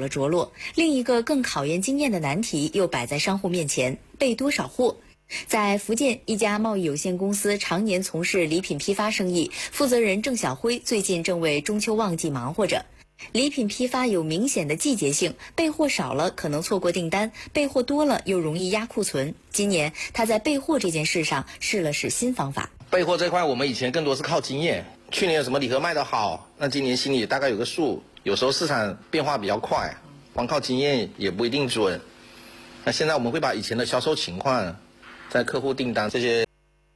了着落。另一个更考验经验的难题又摆在商户面前：备多少货？在福建一家贸易有限公司常年从事礼品批发生意，负责人郑晓辉最近正为中秋旺季忙活着。礼品批发有明显的季节性，备货少了可能错过订单，备货多了又容易压库存。今年他在备货这件事上试了试新方法。 备货这块我们以前更多是靠经验，去年有什么礼盒卖得好，那今年心里大概有个数。有时候市场变化比较快，光靠经验也不一定准。那现在我们会把以前的销售情况、在客户订单这些